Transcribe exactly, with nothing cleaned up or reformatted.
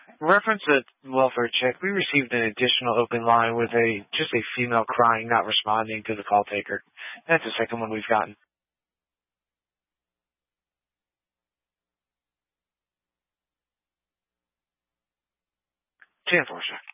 Reference at welfare check, we received an additional open line with a just a female crying, not responding to the call taker. That's the second one we've gotten. ten four, sir.